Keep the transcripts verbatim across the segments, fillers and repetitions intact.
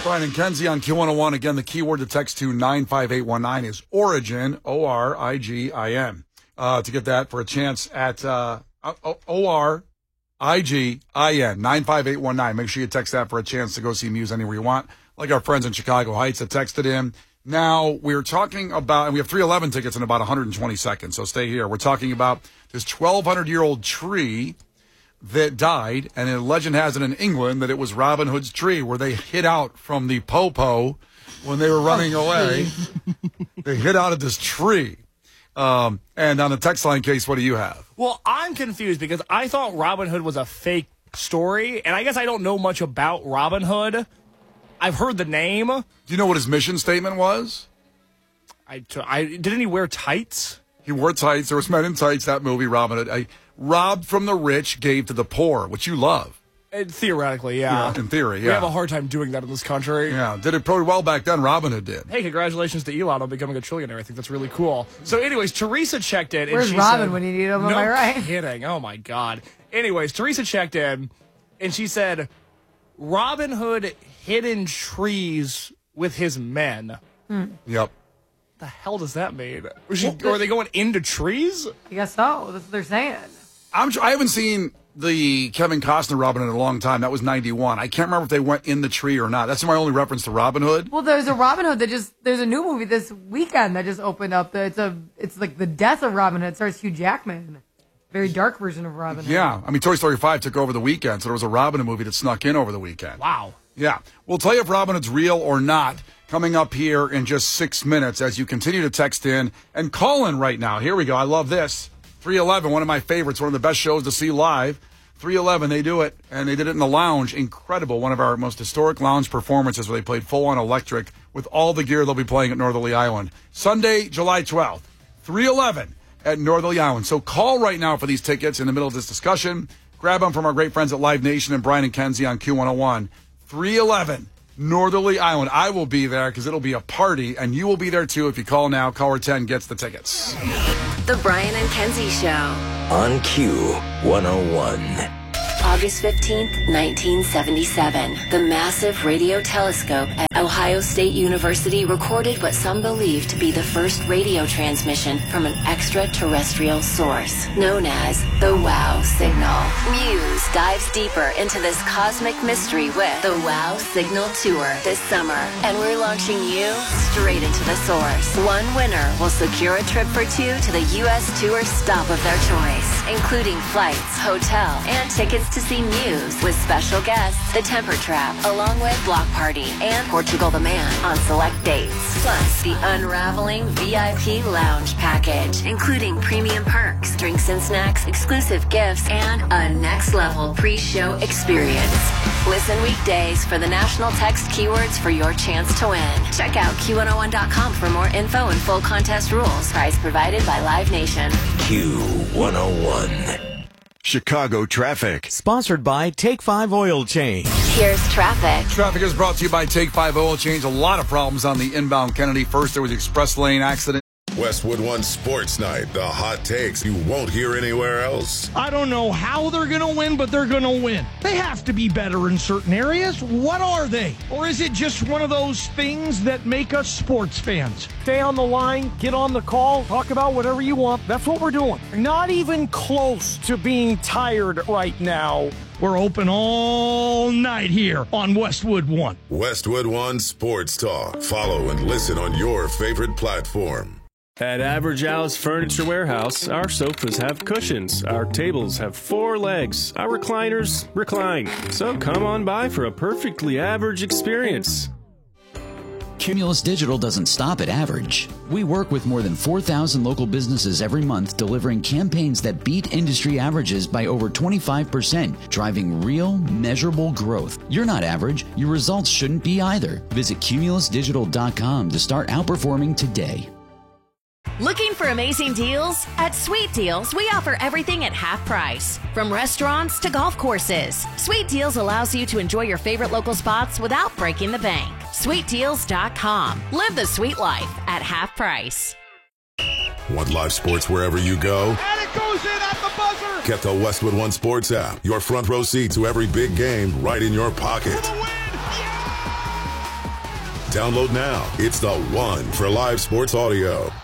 Brian and Kenzie on Q one oh one. Again, the keyword to text to nine five eight one nine is Origin, O R I G I N. Uh, to get that for a chance at uh, O R I G I N, nine five eight one nine. Make sure you text that for a chance to go see Muse anywhere you want, like our friends in Chicago Heights that texted in. Now, we're talking about, and we have three eleven tickets in about one hundred twenty seconds, so stay here. We're talking about this twelve hundred year old tree that died, and a legend has it in England that it was Robin Hood's tree where they hid out from the popo when they were running oh, away. They hid out of this tree. Um, and on the text line case, what do you have? Well, I'm confused because I thought Robin Hood was a fake story, and I guess I don't know much about Robin Hood. I've heard the name. Do you know what his mission statement was? I, I didn't he wear tights? He wore tights. There was Men in Tights, that movie, Robin Hood. I robbed from the rich, gave to the poor, which you love. Uh, theoretically, yeah. yeah. In theory, yeah. We have a hard time doing that in this country. Yeah, did it pretty well back then. Robin Hood did. Hey, congratulations to Elon on becoming a trillionaire. I think that's really cool. So anyways, Teresa checked in. And Where's she Robin said, when you need him, no am I right? kidding. Oh, my God. Anyways, Teresa checked in, and she said, Robin Hood hid in trees with his men. Hmm. Yep. The hell does that mean? Was she, or are they going into trees? I guess so. That's what they're saying. I'm, I haven't seen the Kevin Costner Robin Hood in a long time. That was ninety-one. I can't remember if they went in the tree or not. That's my only reference to Robin Hood. Well, there's a Robin Hood that just, there's a new movie this weekend that just opened up. It's a, it's like the death of Robin Hood. It stars Hugh Jackman. Very dark version of Robin Hood. Yeah. I mean, Toy Story five took over the weekend, so there was a Robin Hood movie that snuck in over the weekend. Wow. Yeah. We'll tell you if Robin Hood's real or not coming up here in just six minutes as you continue to text in and call in right now. Here we go. I love this. three eleven, one of my favorites, one of the best shows to see live. three eleven, they do it, and they did it in the lounge. Incredible. One of our most historic lounge performances where they played full-on electric with all the gear they'll be playing at Northerly Island. Sunday, July twelfth, three eleven at Northerly Island. So call right now for these tickets in the middle of this discussion. Grab them from our great friends at Live Nation and Brian and Kenzie on Q one oh one. three eleven, Northerly Island. I will be there because it'll be a party, and you will be there too if you call now. Caller ten gets the tickets. The Brian and Kenzie Show. On Q one oh one. August fifteenth, nineteen seventy-seven. The massive radio telescope at Ohio State University recorded what some believe to be the first radio transmission from an extraterrestrial source, known as the WOW signal. Muse dives deeper into this cosmic mystery with the WOW Signal Tour this summer, and we're launching you straight into the source. One winner will secure a trip for two to the U S tour stop of their choice, including flights, hotel, and tickets to see Muse with special guests, The Temper Trap, along with Block Party and Portugal the Man on select dates. Plus, the unraveling V I P lounge package, including premium perks, drinks and snacks, exclusive gifts, and a next-level pre-show experience. Listen weekdays for the national text keywords for your chance to win. Check out Q one oh one dot com for more info and full contest rules. Prize provided by Live Nation. Q one oh one. Chicago traffic. Sponsored by Take five Oil Change. Here's traffic. Traffic is brought to you by Take five Oil Change. A lot of problems on the inbound Kennedy. First, there was the express lane accident. Westwood One Sports Night. The hot takes you won't hear anywhere else. I don't know how they're going to win, but they're going to win. They have to be better in certain areas. What are they? Or is it just one of those things that make us sports fans? Stay on the line, get on the call, talk about whatever you want. That's what we're doing. Not even close to being tired right now. We're open all night here on Westwood One. Westwood One Sports Talk. Follow and listen on your favorite platform. At Average Al's Furniture Warehouse, our sofas have cushions, our tables have four legs, our recliners recline. So come on by for a perfectly average experience. Cumulus Digital doesn't stop at average. We work with more than four thousand local businesses every month, delivering campaigns that beat industry averages by over twenty-five percent, driving real, measurable growth. You're not average. Your results shouldn't be either. Visit cumulus digital dot com to start outperforming today. Looking for amazing deals? At Sweet Deals, we offer everything at half price. From restaurants to golf courses, Sweet Deals allows you to enjoy your favorite local spots without breaking the bank. sweet deals dot com. Live the sweet life at half price. Want live sports wherever you go? And it goes in at the buzzer! Get the Westwood One Sports app. Your front row seat to every big game right in your pocket. Download now. It's the one for live sports audio.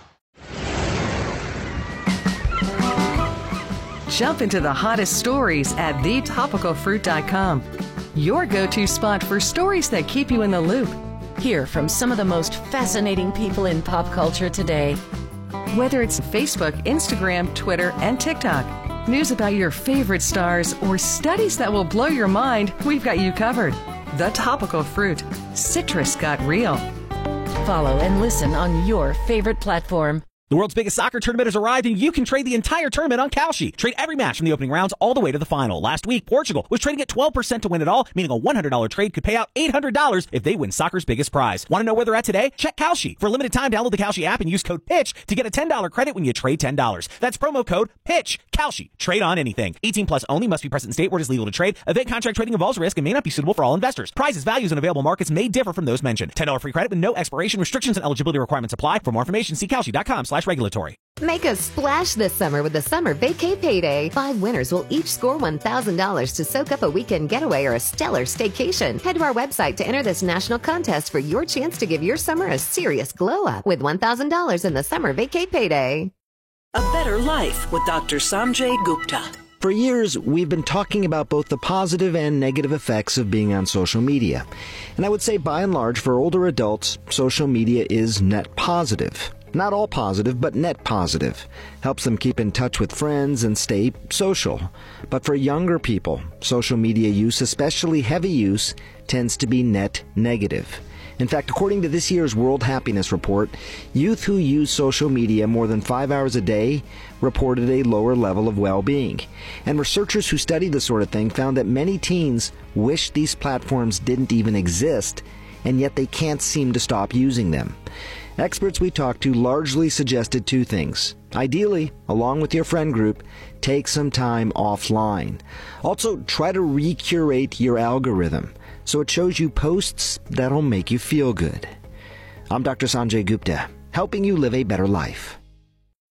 Jump into the hottest stories at the topical fruit dot com. Your go-to spot for stories that keep you in the loop. Hear from some of the most fascinating people in pop culture today. Whether it's Facebook, Instagram, Twitter, and TikTok, news about your favorite stars, or studies that will blow your mind, we've got you covered. The Topical Fruit. Citrus got real. Follow and listen on your favorite platform. The world's biggest soccer tournament has arrived, and you can trade the entire tournament on Kalshi. Trade every match from the opening rounds all the way to the final. Last week, Portugal was trading at twelve percent to win it all, meaning a one hundred dollars trade could pay out eight hundred dollars if they win soccer's biggest prize. Want to know where they're at today? Check Kalshi. For a limited time, download the Kalshi app and use code PITCH to get a ten dollars credit when you trade ten dollars. That's promo code PITCH. Kalshi. Trade on anything. eighteen plus only. Must be present in state where it is legal to trade. Event contract trading involves risk and may not be suitable for all investors. Prizes, values, and available markets may differ from those mentioned. ten dollars free credit with no expiration. Restrictions and eligibility requirements apply. For more information, see Kalshi dot com slash regulatory. Make a splash this summer with the Summer Vacay Payday. Five winners will each score one thousand dollars to soak up a weekend getaway or a stellar staycation. Head to our website to enter this national contest for your chance to give your summer a serious glow up with one thousand dollars in the Summer Vacay Payday. A Better Life with Doctor Sanjay Gupta. For years, we've been talking about both the positive and negative effects of being on social media. And I would say by and large, for older adults, social media is net positive. Not all positive, but net positive. Helps them keep in touch with friends and stay social. But for younger people, social media use, especially heavy use, tends to be net negative. In fact, according to this year's World Happiness Report, youth who use social media more than five hours a day reported a lower level of well-being. And researchers who studied this sort of thing found that many teens wish these platforms didn't even exist, and yet they can't seem to stop using them. Experts we talked to largely suggested two things. Ideally, along with your friend group, take some time offline. Also, try to recurate your algorithm so it shows you posts that'll make you feel good. I'm Doctor Sanjay Gupta, helping you live a better life.